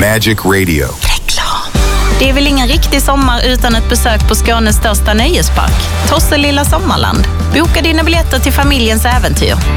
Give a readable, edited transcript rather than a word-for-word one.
Magic Radio. Det är väl ingen riktig sommar utan ett besök på Skånes största nöjespark, Tosselilla Sommarland. Boka dina biljetter till familjens äventyr